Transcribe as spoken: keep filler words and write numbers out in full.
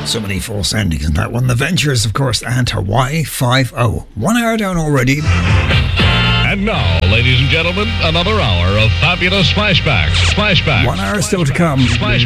So many false endings in that one. The Ventures, of course, and Hawaii Five-O. One hour down already. And now, ladies and gentlemen, another hour of fabulous flashbacks. Flashbacks. One hour still to come. Flashbacks.